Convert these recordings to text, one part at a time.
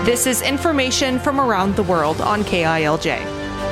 This is information from around the world on KILJ.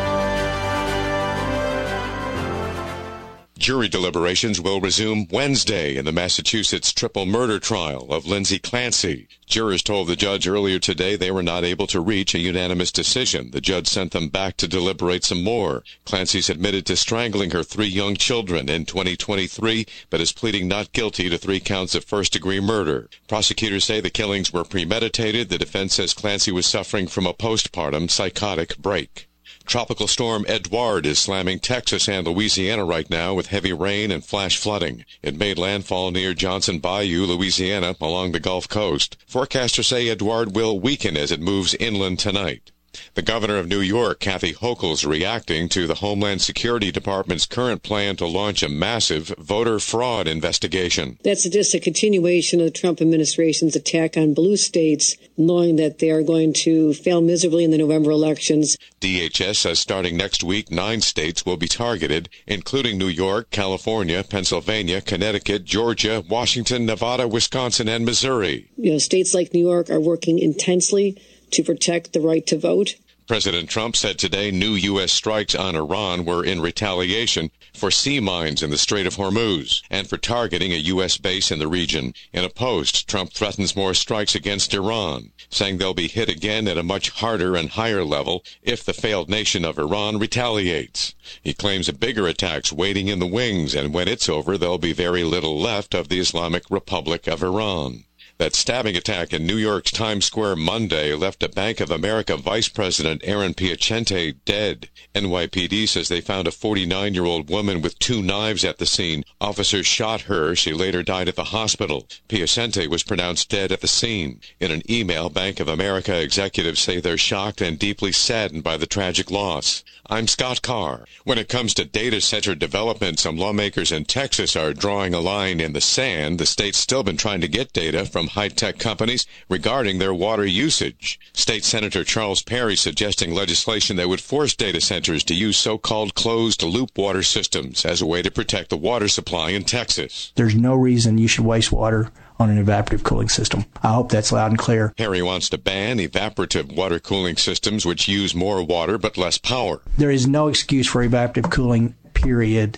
Jury deliberations will resume Wednesday in the Massachusetts triple murder trial of Lindsay Clancy. Jurors told the judge earlier today they were not able to reach a unanimous decision. The judge sent them back to deliberate some more. Clancy's admitted to strangling her 3 young children in 2023, but is pleading not guilty to 3 counts of first-degree murder. Prosecutors say the killings were premeditated. The defense says Clancy was suffering from a postpartum psychotic break. Tropical storm Edouard is slamming Texas and Louisiana right now with heavy rain and flash flooding. It made landfall near Johnson Bayou, Louisiana, along the Gulf Coast. Forecasters say Edouard will weaken as it moves inland tonight. The governor of New York, Kathy Hochul, is reacting to the Homeland Security Department's current plan to launch a massive voter fraud investigation. That's just a continuation of the Trump administration's attack on blue states, knowing that they are going to fail miserably in the November elections. DHS says starting next week, 9 states will be targeted, including New York, California, Pennsylvania, Connecticut, Georgia, Washington, Nevada, Wisconsin, and Missouri. States like New York are working intensely to protect the right to vote. President Trump said today new U.S. strikes on Iran were in retaliation for sea mines in the Strait of Hormuz and for targeting a U.S. base in the region. In a post, Trump threatens more strikes against Iran, saying they'll be hit again at a much harder and higher level if the failed nation of Iran retaliates. He claims a bigger attack's waiting in the wings, and when it's over, there'll be very little left of the Islamic Republic of Iran. That stabbing attack in New York's Times Square Monday left a Bank of America Vice President Aaron Piacente dead. NYPD says they found a 49-year-old woman with 2 knives at the scene. Officers shot her. She later died at the hospital. Piacente was pronounced dead at the scene. In an email, Bank of America executives say they're shocked and deeply saddened by the tragic loss. I'm Scott Carr. When it comes to data center development, some lawmakers in Texas are drawing a line in the sand. The state's still been trying to get data from high-tech companies regarding their water usage. State Senator Charles Perry suggesting legislation that would force data centers to use so-called closed-loop water systems as a way to protect the water supply in Texas. There's no reason you should waste water on an evaporative cooling system. I hope that's loud and clear. Perry wants to ban evaporative water cooling systems which use more water but less power. There is no excuse for evaporative cooling, period.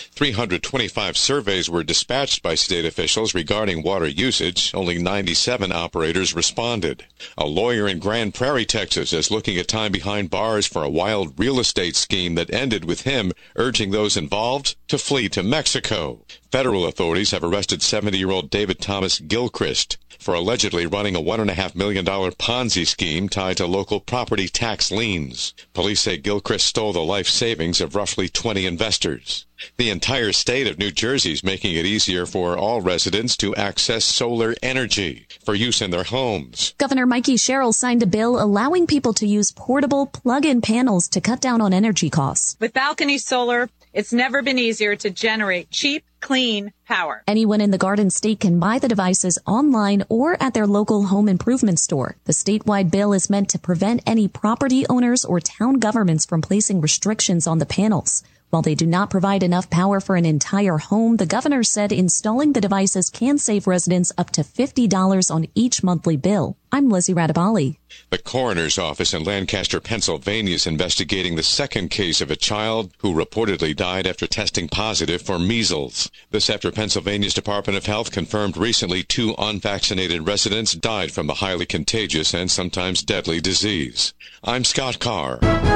325 surveys were dispatched by state officials regarding water usage. Only 97 operators responded. A lawyer in Grand Prairie, Texas, is looking at time behind bars for a wild real estate scheme that ended with him urging those involved to flee to Mexico. Federal authorities have arrested 70-year-old David Thomas Gilchrist for allegedly running a $1.5 million Ponzi scheme tied to local property tax liens. Police say Gilchrist stole the life savings of roughly 20 investors. The entire state of New Jersey is making it easier for all residents to access solar energy for use in their homes. Governor Mikey Sherrill signed a bill allowing people to use portable plug-in panels to cut down on energy costs. With Balcony Solar, it's never been easier to generate cheap, clean power. Anyone in the Garden State can buy the devices online or at their local home improvement store. The statewide bill is meant to prevent any property owners or town governments from placing restrictions on the panels. While they do not provide enough power for an entire home, the governor said installing the devices can save residents up to $50 on each monthly bill. I'm Lizzie Radabali. The coroner's office in Lancaster, Pennsylvania is investigating the second case of a child who reportedly died after testing positive for measles. This after Pennsylvania's Department of Health confirmed recently 2 unvaccinated residents died from the highly contagious and sometimes deadly disease. I'm Scott Carr.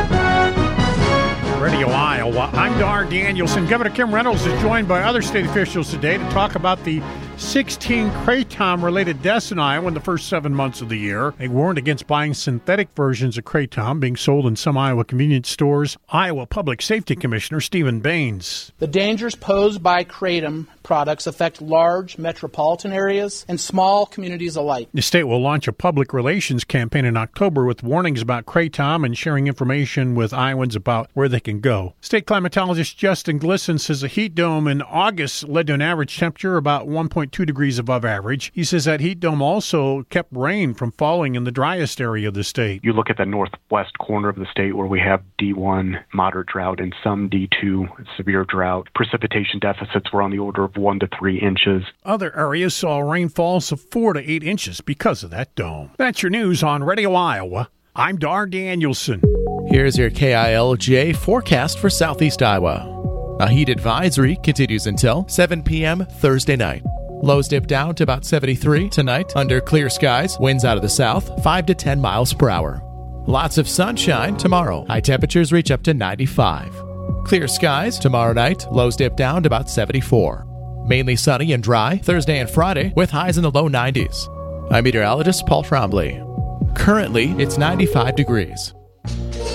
Radio Iowa. I'm Dar Danielson. Governor Kim Reynolds is joined by other state officials today to talk about the 16 Kratom-related deaths in Iowa in the first 7 months of the year. They warned against buying synthetic versions of Kratom being sold in some Iowa convenience stores. Iowa Public Safety Commissioner Stephen Baines. The dangers posed by Kratom products affect large metropolitan areas and small communities alike. The state will launch a public relations campaign in October with warnings about Kratom and sharing information with Iowans about where they can go. State climatologist Justin Glisson says a heat dome in August led to an average temperature about 1.2 6.2 degrees above average. He says that heat dome also kept rain from falling in the driest area of the state. You look at the northwest corner of the state where we have D1 moderate drought and some D2 severe drought. Precipitation deficits were on the order of 1 to 3 inches. Other areas saw rainfalls of 4 to 8 inches because of that dome. That's your news on Radio Iowa. I'm Dar Danielson. Here's your KILJ forecast for Southeast Iowa. A heat advisory continues until 7 p.m. Thursday night. Lows dip down to about 73 tonight under clear skies. Winds out of the south, 5 to 10 miles per hour. Lots of sunshine tomorrow. High temperatures reach up to 95. Clear skies tomorrow night. Lows dip down to about 74. Mainly sunny and dry Thursday and Friday with highs in the low 90s. I'm meteorologist Paul Trombley. Currently, it's 95 degrees.